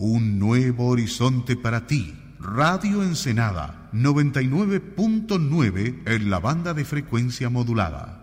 un nuevo horizonte para ti. Radio Ensenada 99.9 en la banda de frecuencia modulada.